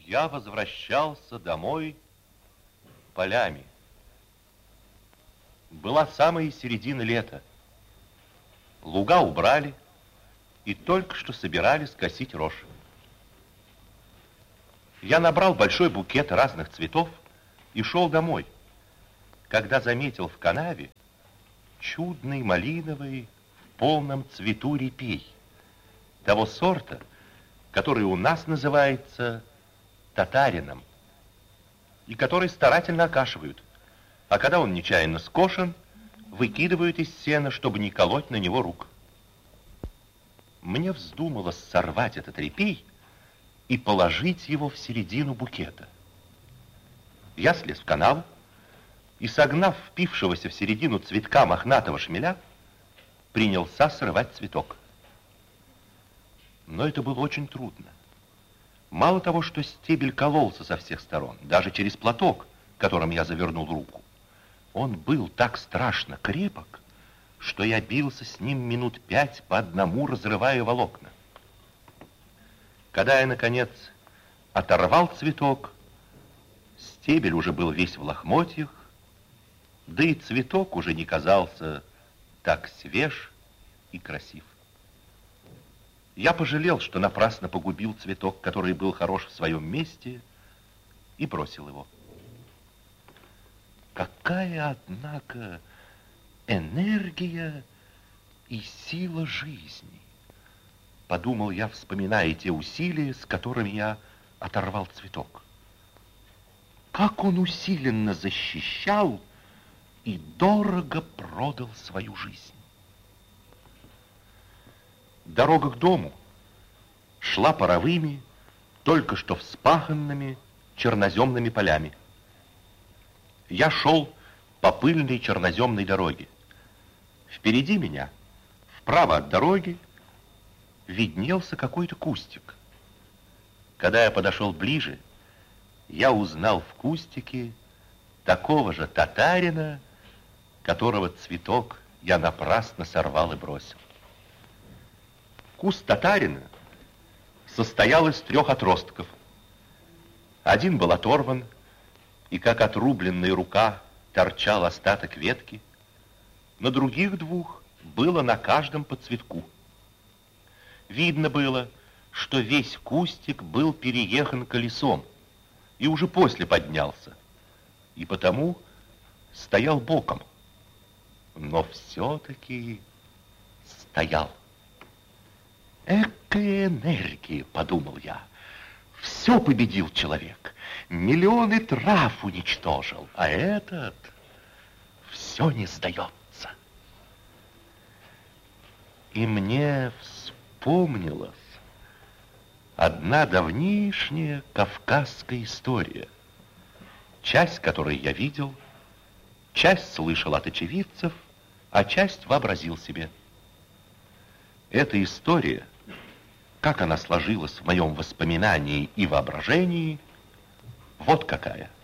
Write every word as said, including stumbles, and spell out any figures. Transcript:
Я возвращался домой полями. Была самая середина лета. Луга убрали и только что собирались косить рожь. Я набрал большой букет разных цветов и шел домой, когда заметил в канаве чудный малиновый в полном цвету репей, того сорта, который у нас называется татарином, и который старательно окашивают, а когда он нечаянно скошен, выкидывают из сена, чтобы не колоть на него рук. Мне вздумалось сорвать этот репей и положить его в середину букета. Я слез в канаву и, согнав впившегося в середину цветка мохнатого шмеля, принялся срывать цветок. Но это было очень трудно. Мало того, что стебель кололся со всех сторон, даже через платок, которым я завернул руку, он был так страшно крепок, что я бился с ним минут пять по одному, разрывая волокна. Когда я, наконец, оторвал цветок, стебель уже был весь в лохмотьях, да и цветок уже не казался так свеж и красив. Я пожалел, что напрасно погубил цветок, который был хорош в своем месте, и бросил его. Какая, однако, энергия и сила жизни, подумал я, вспоминая те усилия, с которыми я оторвал цветок. Как он усиленно защищал и дорого продал свою жизнь. Дорога к дому шла паровыми, только что вспаханными черноземными полями. Я шел по пыльной черноземной дороге. Впереди меня, вправо от дороги, виднелся какой-то кустик. Когда я подошел ближе, я узнал в кустике такого же татарина, которого цветок я напрасно сорвал и бросил. Куст татарина состоял из трех отростков. Один был оторван, и как отрубленная рука торчал остаток ветки. На других двух было на каждом по цветку. Видно было, что весь кустик был переехан колесом и уже после поднялся, и потому стоял боком, но все-таки стоял. Экая энергия, подумал я. Все победил человек. Миллионы трав уничтожил, а этот все не сдается. И мне вспомнилась одна давнишняя кавказская история, часть которой я видел, часть слышал от очевидцев, а часть вообразил себе. Эта история, как она сложилась в моем воспоминании и воображении, вот какая.